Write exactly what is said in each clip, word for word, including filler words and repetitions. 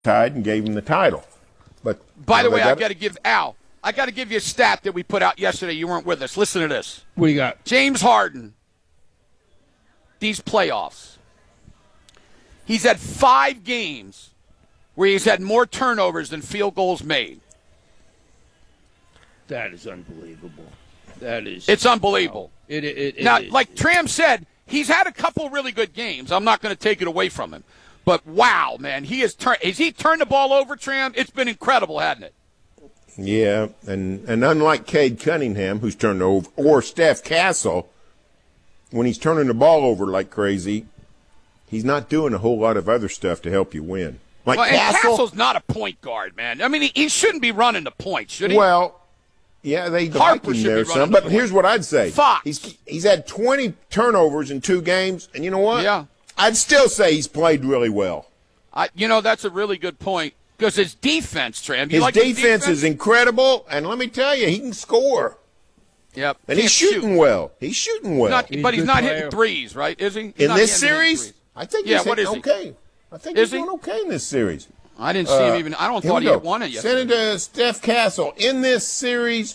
tied and gave him the title. But by the you know, way, got I got to give Al. I got to give you a stat that we put out yesterday. You weren't with us. Listen to this. What do you got? James Harden. These playoffs. He's had five games where he's had more turnovers than field goals made. That is unbelievable. That is. It's unbelievable. Wow. It, it, it, now, it, like it, Tram said, he's had a couple really good games. I'm not going to take it away from him. But wow, man, he has turned. Has he turned the ball over, Tram? It's been incredible, hasn't it? Yeah, and, and unlike Cade Cunningham, who's turned over, or Steph Castle, when he's turning the ball over like crazy, he's not doing a whole lot of other stuff to help you win. Like well, and Castle, Castle's not a point guard, man. I mean, he, he shouldn't be running the point, should he? Well, yeah, they like Harper him should there be running some. the But point. here's what I'd say: Fox. He's he's had twenty turnovers in two games, and you know what? Yeah, I'd still say he's played really well. I, you know, that's a really good point because his defense, Tram. You His like defense, defense is incredible, and let me tell you, he can score. Yep, And Can't he's shooting shoot. well. He's shooting well. Not, He's but a he's good not player. hitting threes, right? Is he? He's in not this getting hitting series, threes. I think Yeah, he's what hitting is he? okay. I think Is he's he? doing okay in this series. I didn't see him Uh, even. I don't here thought we he had go. won it yesterday. Senator Steph Castle in this series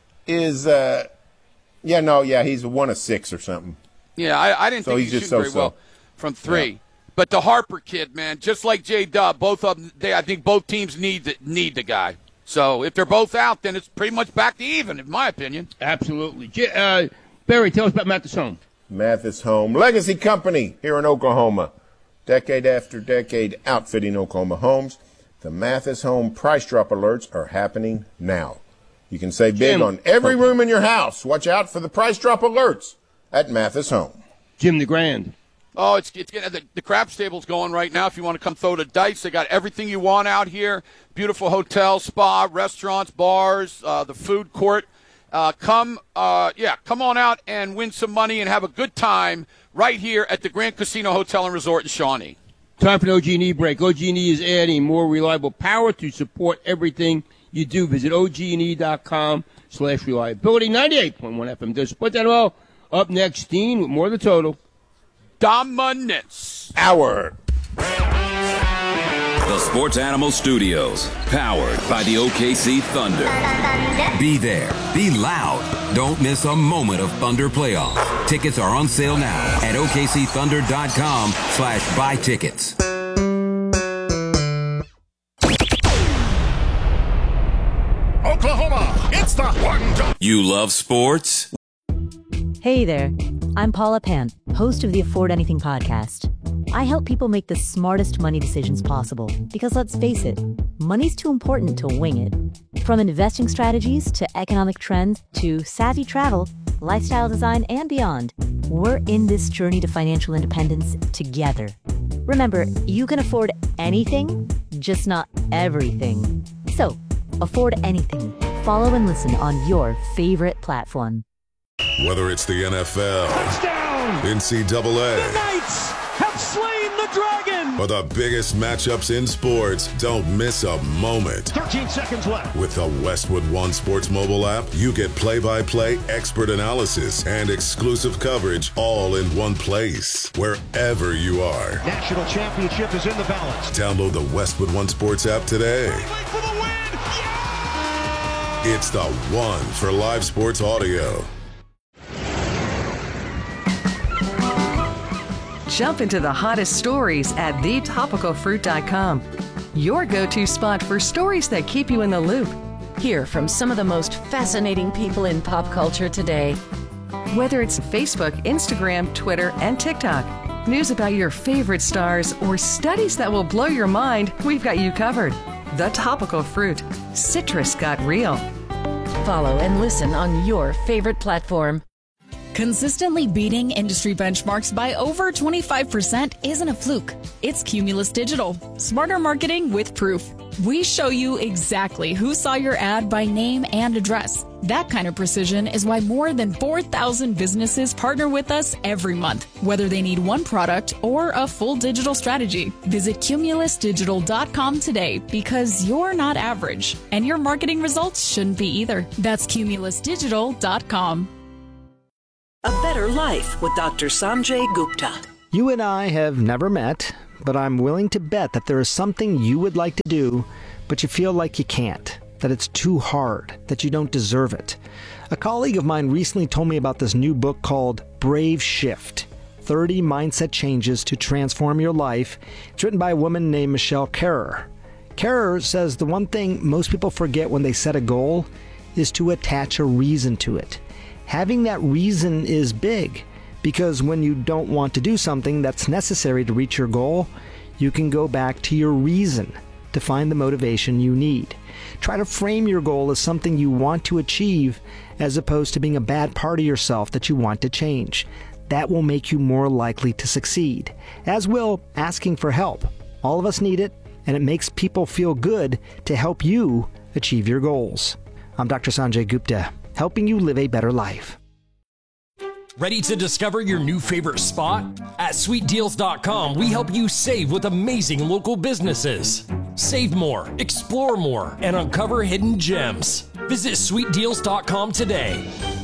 is, uh, yeah, no, yeah, he's one of six or something. Yeah, I, I didn't So think he's he was just shooting very so-so. well from three. Yeah. But the Harper kid, man, just like J Dub, both of them. They, I think both teams need the, need the guy. So if they're both out, then it's pretty much back to even, in my opinion. Absolutely. J- uh, Barry, tell us about Mathis Home. Mathis Home Legacy Company here in Oklahoma. Decade after decade outfitting Oklahoma homes. The Mathis Home price drop alerts are happening now. You can save big Jim. on every room in your house. Watch out for the price drop alerts at Mathis Home. Jim the Grand. Oh, it's it's getting the, the crap stable's going right now. If you want to come throw the dice, they got everything you want out here. Beautiful hotel, spa, restaurants, bars, uh, the food court. Uh, come, uh, yeah, come on out and win some money and have a good time right here at the Grand Casino Hotel and Resort in Shawnee. Time for an O G and E break. O G and E is adding more reliable power to support everything you do. Visit O G and E dot com slash reliability. ninety-eight point one F M does support that well. Up next, Dean with more of the total. Dominance. Hour. The Sports Animal Studios, powered by the O K C Thunder. Be there. Be loud. Don't miss a moment of Thunder playoffs. Tickets are on sale now at O K C thunder dot com slash buy tickets. Oklahoma, it's the one. You love sports? Hey there, I'm Paula Pan, host of the Afford Anything podcast. I help people make the smartest money decisions possible because let's face it, money's too important to wing it. From investing strategies to economic trends to savvy travel, lifestyle design, and beyond, we're in this journey to financial independence together. Remember, you can afford anything, just not everything. So, afford anything. Follow and listen on your favorite platform. Whether it's the N F L, Touchdown! N C double A, The Knights have slain the dragon! or the biggest matchups in sports, don't miss a moment. thirteen seconds left. With the Westwood One Sports mobile app, you get play-by-play expert analysis and exclusive coverage all in one place, wherever you are. National championship is in the balance. Download the Westwood One Sports app today. For the win! Yeah! It's the one for live sports audio. Jump into the hottest stories at the topical fruit dot com. Your go-to spot for stories that keep you in the loop. Hear from some of the most fascinating people in pop culture today. Whether it's Facebook, Instagram, Twitter, and TikTok, news about your favorite stars, or studies that will blow your mind, we've got you covered. The Topical Fruit. Citrus got real. Follow and listen on your favorite platform. Consistently beating industry benchmarks by over twenty-five percent isn't a fluke. It's Cumulus Digital. Smarter marketing with proof. We show you exactly who saw your ad by name and address. That kind of precision is why more than four thousand businesses partner with us every month, whether they need one product or a full digital strategy. Visit cumulus digital dot com today because you're not average, and your marketing results shouldn't be either. That's cumulus digital dot com. A Better Life with Doctor Sanjay Gupta. You and I have never met, but I'm willing to bet that there is something you would like to do, but you feel like you can't, that it's too hard, that you don't deserve it. A colleague of mine recently told me about this new book called Brave Shift, thirty Mindset Changes to Transform Your Life. It's written by a woman named Michelle Kerrer. Kerrer says the one thing most people forget when they set a goal is to attach a reason to it. Having that reason is big, because when you don't want to do something that's necessary to reach your goal, you can go back to your reason to find the motivation you need. Try to frame your goal as something you want to achieve as opposed to being a bad part of yourself that you want to change. That will make you more likely to succeed, as will asking for help. All of us need it, and it makes people feel good to help you achieve your goals. I'm Doctor Sanjay Gupta, helping you live a better life. Ready to discover your new favorite spot? At sweet deals dot com, we help you save with amazing local businesses. Save more, explore more, and uncover hidden gems. Visit sweet deals dot com today.